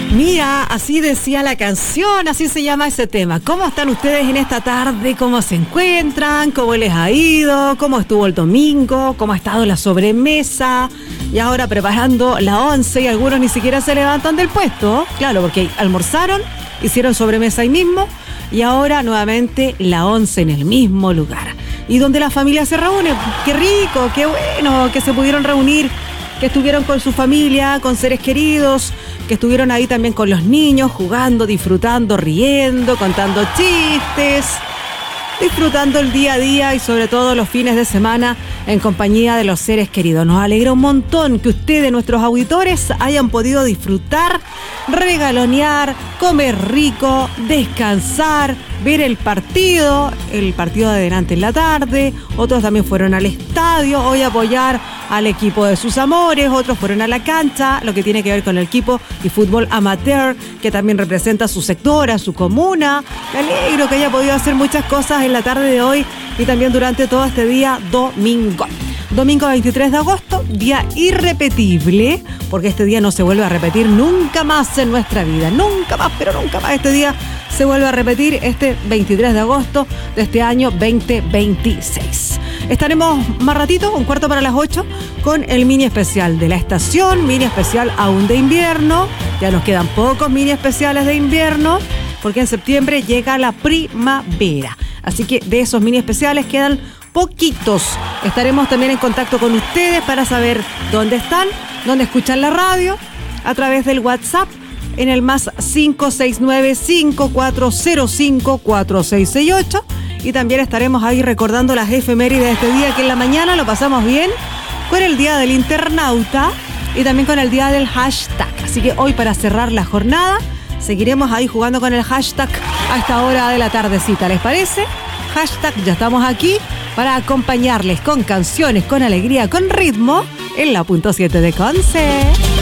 Mira, así decía la canción, así se llama ese tema. ¿Cómo están ustedes en esta tarde? ¿Cómo se encuentran? ¿Cómo les ha ido? ¿Cómo estuvo el domingo? ¿Cómo ha estado la sobremesa? Y ahora preparando la 11 y algunos ni siquiera se levantan del puesto. Claro, porque almorzaron, hicieron sobremesa ahí mismo y ahora nuevamente la 11 en el mismo lugar. Y donde la familia se reúne. ¡Qué rico! ¡Qué bueno! Que se pudieron reunir, que estuvieron con su familia, con seres queridos, que estuvieron ahí también con los niños, jugando, disfrutando, riendo, contando chistes, disfrutando el día a día y sobre todo los fines de semana en compañía de los seres queridos. Nos alegra un montón que ustedes, nuestros auditores, hayan podido disfrutar, regalonear, comer rico, descansar, ver el partido de delante en la tarde. Otros también fueron al estadio hoy a apoyar al equipo de sus amores, otros fueron a la cancha, lo que tiene que ver con el equipo y fútbol amateur, que también representa a su sector, a su comuna. Me alegro que haya podido hacer muchas cosas en la tarde de hoy y también durante todo este día domingo. Domingo 23 de agosto, día irrepetible, porque este día no se vuelve a repetir nunca más en nuestra vida. Nunca más, pero nunca más este día se vuelve a repetir, este 23 de agosto de este año 2026. Estaremos más ratito, 7:45, con el mini especial de la estación, mini especial aún de invierno. Ya nos quedan pocos mini especiales de invierno, porque en septiembre llega la primavera. Así que de esos mini especiales quedan poquitos. Estaremos también en contacto con ustedes para saber dónde están, dónde escuchan la radio, a través del WhatsApp, en el más 569-5405-4668. Y también estaremos ahí recordando las efemérides de este día, que en la mañana lo pasamos bien con el Día del Internauta y también con el Día del Hashtag. Así que hoy, para cerrar la jornada, seguiremos ahí jugando con el hashtag a esta hora de la tardecita. ¿Les parece? Hashtag, ya estamos aquí para acompañarles con canciones, con alegría, con ritmo en la .7 de Conce.